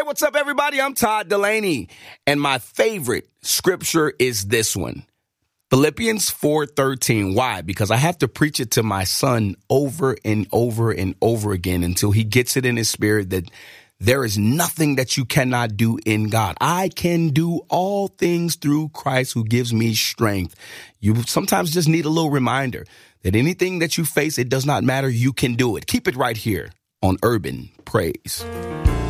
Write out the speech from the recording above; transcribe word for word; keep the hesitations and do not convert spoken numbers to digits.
what's up, everybody? I'm Todd Delaney, and my favorite scripture is this one. Philippians four thirteen. Why? Because I have to preach it to my son over and over and over again until he gets it in his spirit that there is nothing that you cannot do in God. I can do all things through Christ who gives me strength. You sometimes just need a little reminder that anything that you face, it does not matter. You can do it. Keep it right here on Urban Praise.